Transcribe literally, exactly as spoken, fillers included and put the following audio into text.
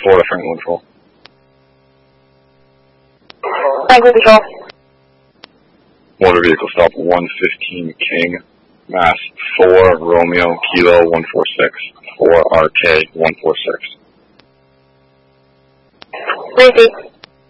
Florida Franklin Patrol. Franklin Patrol. Motor vehicle stop one fifteen King, Mass four Romeo Kilo one four six, four R K one four six. Repeat.